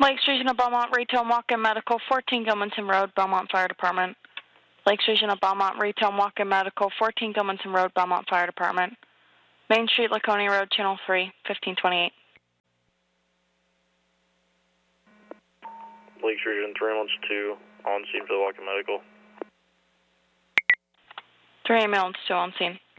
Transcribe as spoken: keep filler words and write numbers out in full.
Lakes Region of Belmont Retail Walk-In Medical, fourteen Gilmanton Road, Belmont Fire Department. Lakes Region of Belmont Retail Walk-In Medical, fourteen Gilmanton Road, Belmont Fire Department. Main Street, Laconia Road, Channel three, fifteen twenty-eight. Lakes Region three one two, on scene for the Walk-In Medical. three ambulance two on scene.